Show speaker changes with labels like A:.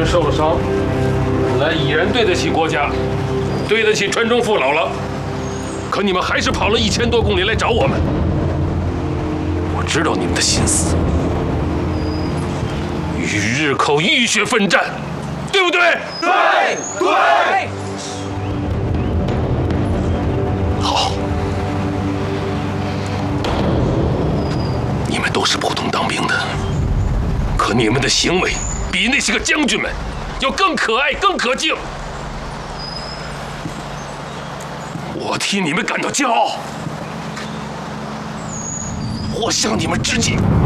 A: 们受了伤，本来已然对得起国家，对得起川中父老了，可你们还是跑了1000多公里来找我们。我知道你们的心思，与日寇浴血奋战，对不对？
B: 对对。
A: 好，你们都是普通当兵的，可你们的行为比那些个将军们要更可爱、更可敬。我替你们感到骄傲，我向你们致敬。